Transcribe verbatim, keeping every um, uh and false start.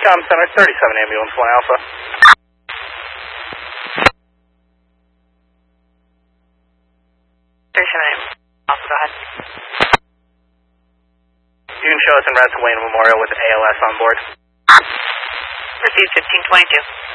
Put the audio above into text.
Com Center, thirty-seven ambulance, one Alpha. thirty-seven Alpha, go ahead. You can show us en route to Wayne Memorial with A L S on board. Proceed fifteen twenty-two.